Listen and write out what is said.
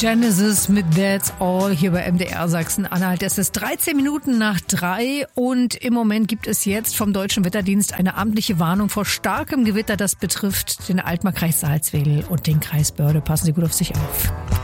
Genesis mit That's All hier bei MDR Sachsen-Anhalt. Es ist 13 Minuten nach 3 und im Moment gibt es jetzt vom Deutschen Wetterdienst eine amtliche Warnung vor starkem Gewitter. Das betrifft den Altmarkkreis Salzwedel und den Kreis Börde. Passen Sie gut auf sich auf.